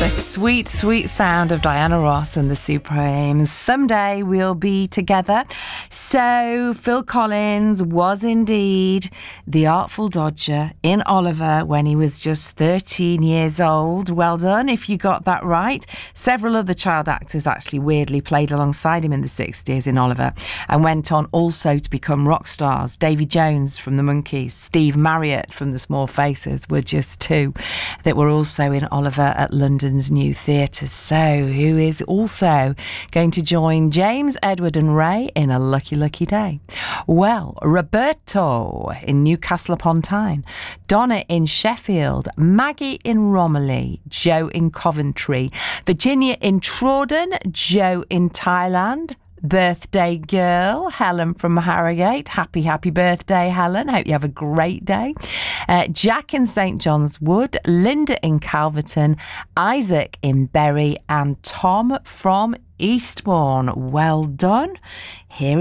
The sweet, sweet sound of Diana Ross and the Supremes. Someday we'll be together. So Phil Collins was indeed the Artful Dodger in Oliver when he was just 13 years old. Well done if you got that right. Several other child actors actually weirdly played alongside him in the 60s in Oliver and went on also to become rock stars. Davy Jones from the Monkees, Steve Marriott from the Small Faces were just two that were also in Oliver at London's New Theatre. So who is also going to join James, Edward and Ray in a lucky, lucky day? Well, Roberto in Newcastle upon Tyne, Donna in Sheffield, Maggie in Romilly, Joe in Coventry, Virginia in Trawden, Joe in Thailand, birthday girl Helen from Harrogate. Happy birthday, Helen. Hope you have a great day. Jack in St John's Wood, Linda in Calverton, Isaac in Bury and Tom from Eastbourne. Well done. Here